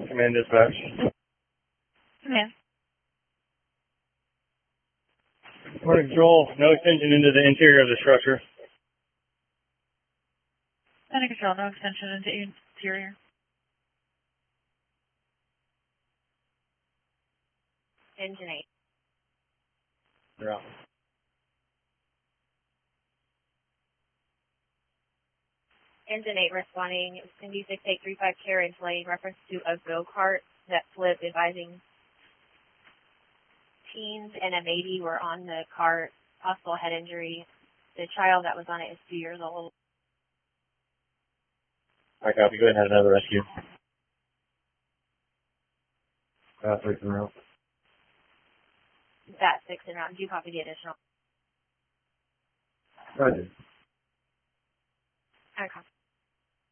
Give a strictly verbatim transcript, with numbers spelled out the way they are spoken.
Command dispatch. Command. Morning control, no extension into the interior of the structure. Command control, no extension into interior. Engine eight. You're out. Engine eight responding, Cindy six eight three five carriage lane, reference to a go-kart that flipped, advising teens and a baby were on the cart, possible head injury. The child that was on it is two years old. I copy, go ahead and have another rescue. Uh, three from route. That six en route. Do you copy the additional? Roger. I copy.